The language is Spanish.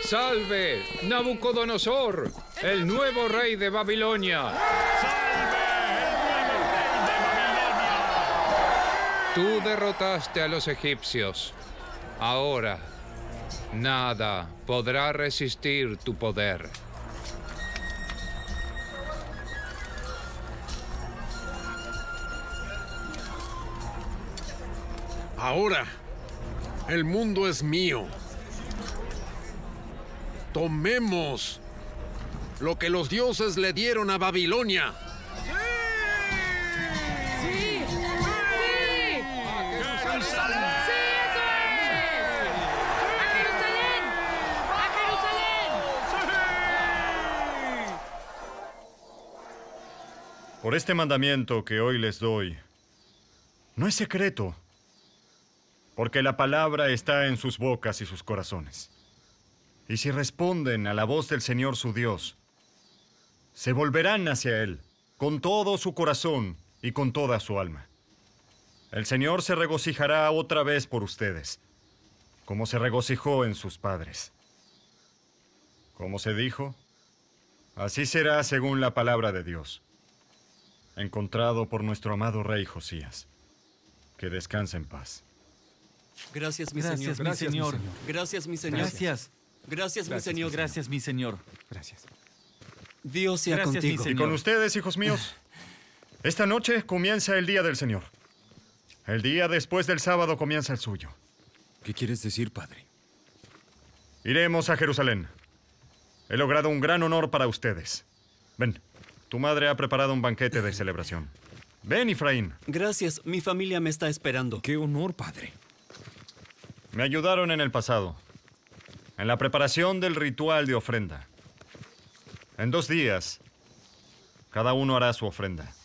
¡Salve, Nabucodonosor, el nuevo rey de Babilonia! ¡Salve el nuevo rey de Babilonia! Tú derrotaste a los egipcios. Ahora, nada podrá resistir tu poder. Ahora, el mundo es mío. Tomemos lo que los dioses le dieron a Babilonia. ¡Sí! ¡Sí! ¡A Jerusalén! ¡Sí, eso es! ¡A Jerusalén! ¡A Jerusalén! Por este mandamiento que hoy les doy, no es secreto, porque la palabra está en sus bocas y sus corazones. Y si responden a la voz del Señor su Dios, se volverán hacia Él con todo su corazón y con toda su alma. El Señor se regocijará otra vez por ustedes, como se regocijó en sus padres. Como se dijo, así será según la palabra de Dios, encontrado por nuestro amado rey Josías. Que descanse en paz. Gracias, mi Gracias, Señor. mi Señor. Gracias, mi Señor. Gracias. Gracias, mi Señor. Gracias, mi Señor. Gracias. Dios sea Gracias, mi contigo. Señor. Y con ustedes, hijos míos, esta noche comienza el día del Señor. El día después del sábado comienza el suyo. ¿Qué quieres decir, padre? Iremos a Jerusalén. He logrado un gran honor para ustedes. Ven, tu madre ha preparado un banquete de celebración. Ven, Efraín. Gracias, mi familia me está esperando. ¡Qué honor, padre! Me ayudaron en el pasado, en la preparación del ritual de ofrenda. En 2 días, cada uno hará su ofrenda.